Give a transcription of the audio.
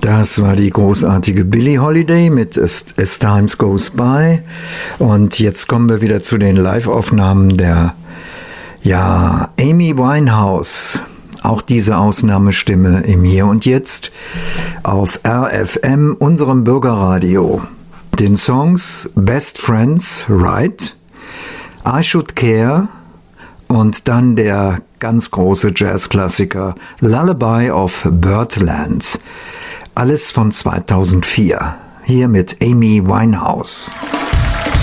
Das war die großartige Billie Holiday mit As Times Goes By. Und jetzt kommen wir wieder zu den Live-Aufnahmen der Amy Winehouse. Auch diese Ausnahmestimme im Hier und Jetzt auf RFM, unserem Bürgerradio. Den Songs Best Friends, Right, I Should Care und dann der ganz große Jazzklassiker Lullaby of Birdlands. Alles von 2004. Hier mit Amy Winehouse.